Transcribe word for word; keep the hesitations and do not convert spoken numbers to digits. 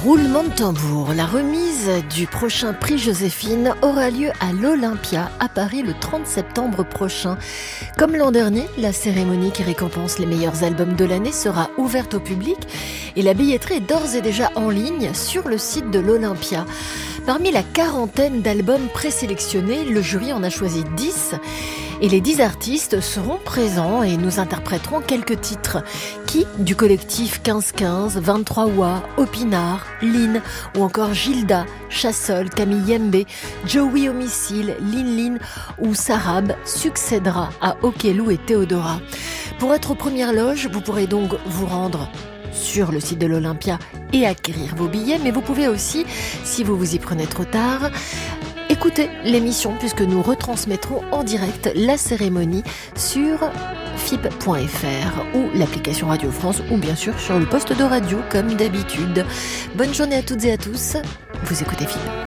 Roulement de tambour, la remise du prochain prix Joséphine aura lieu à l'Olympia à Paris le trente septembre prochain. Comme l'an dernier, la cérémonie qui récompense les meilleurs albums de l'année sera ouverte au public et la billetterie est d'ores et déjà en ligne sur le site de l'Olympia. Parmi la quarantaine d'albums présélectionnés, le jury en a choisi dix et les dix artistes seront présents et nous interpréterons quelques titres qui, du collectif quinze quinze, vingt-trois Oua, Opinard, Lynn ou encore Gilda, Chassol, Camille Yembe, Joey Homicile, Lin Lin ou Sarab succédera à Okelou et Théodora. Pour être aux premières loges, vous pourrez donc vous rendre sur le site de l'Olympia et acquérir vos billets, mais vous pouvez aussi, si vous vous y prenez trop tard, écoutez l'émission puisque nous retransmettrons en direct la cérémonie sur F I P point F R ou l'application Radio France ou bien sûr sur le poste de radio comme d'habitude. Bonne journée à toutes et à tous, vous écoutez F I P.